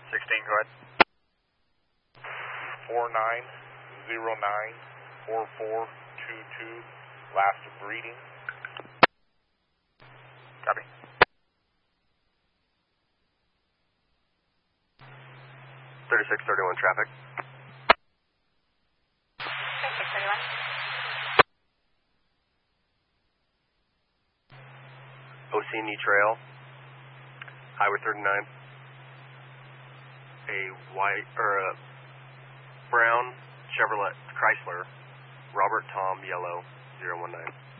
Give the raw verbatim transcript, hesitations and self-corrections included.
sixteen, go ahead. four nine zero nine four four two two, last breeding. Copy. thirty-six thirty-one traffic. thirty-six thirty-one. Oceania Trail, Highway thirty-nine. A white, or a brown Chevrolet Chrysler, Robert Tom Yellow, zero one nine.